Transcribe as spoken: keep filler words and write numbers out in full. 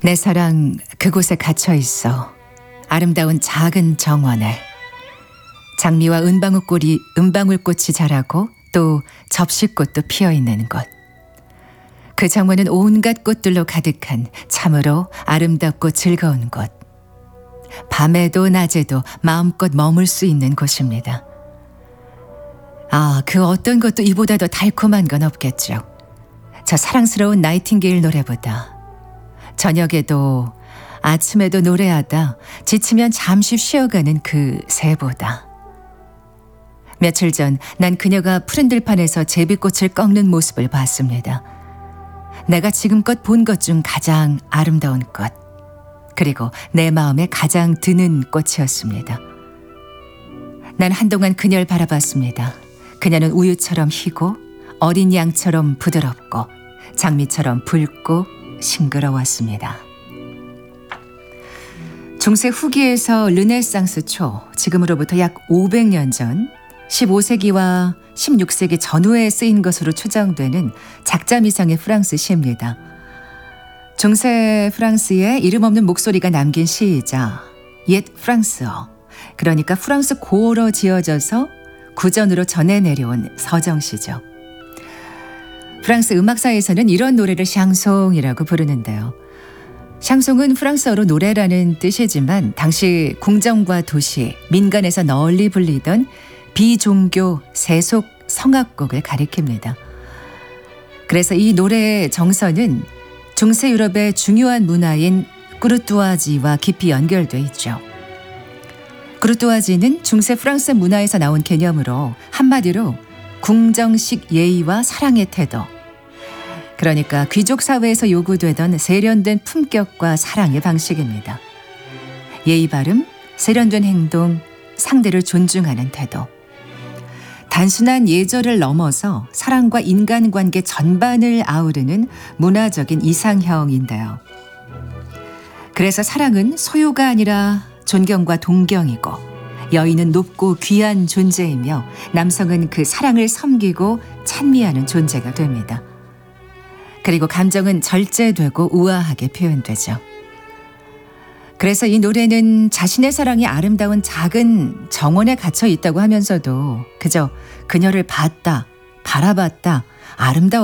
내 사랑 그곳에 갇혀 있어. 아름다운 작은 정원에 장미와 은방울꽃이, 은방울꽃이 자라고 또 접시꽃도 피어있는 곳. 그 정원은 온갖 꽃들로 가득한 참으로 아름답고 즐거운 곳. 밤에도 낮에도 마음껏 머물 수 있는 곳입니다. 아, 그 어떤 것도 이보다 더 달콤한 건 없겠죠. 저 사랑스러운 나이팅게일 노래보다. 저녁에도 아침에도 노래하다 지치면 잠시 쉬어가는 그 새보다. 며칠 전 난 그녀가 푸른 들판에서 제비꽃을 꺾는 모습을 봤습니다. 내가 지금껏 본 것 중 가장 아름다운 꽃, 그리고 내 마음에 가장 드는 꽃이었습니다. 난 한동안 그녀를 바라봤습니다. 그녀는 우유처럼 희고 어린 양처럼 부드럽고 장미처럼 붉고 싱그러웠습니다. 중세 후기에서 르네상스 초, 지금으로부터 약 오백 년 전 십오 세기와 십육 세기 전후에 쓰인 것으로 추정되는 작자미상의 프랑스 시입니다. 중세 프랑스의 이름 없는 목소리가 남긴 시이자 옛 프랑스어, 그러니까 프랑스 고어로 지어져서 구전으로 전해 내려온 서정시죠. 프랑스 음악사에서는 이런 노래를 샹송이라고 부르는데요. 샹송은 프랑스어로 노래라는 뜻이지만 당시 궁정과 도시, 민간에서 널리 불리던 비종교 세속 성악곡을 가리킵니다. 그래서 이 노래의 정서는 중세 유럽의 중요한 문화인 꾸르뚜아지와 깊이 연결돼 있죠. 꾸르뚜아지는 중세 프랑스 문화에서 나온 개념으로 한마디로 궁정식 예의와 사랑의 태도, 그러니까 귀족 사회에서 요구되던 세련된 품격과 사랑의 방식입니다. 예의 바름, 세련된 행동, 상대를 존중하는 태도. 단순한 예절을 넘어서 사랑과 인간관계 전반을 아우르는 문화적인 이상형인데요. 그래서 사랑은 소유가 아니라 존경과 동경이고, 여인은 높고 귀한 존재이며 남성은 그 사랑을 섬기고 찬미하는 존재가 됩니다. 그리고 감정은 절제되고 우아하게 표현되죠. 그래서 이 노래는 자신의 사랑이 아름다운 작은 정원에 갇혀 있다고 하면서도 그저 그녀를 봤다, 바라봤다, 아름다워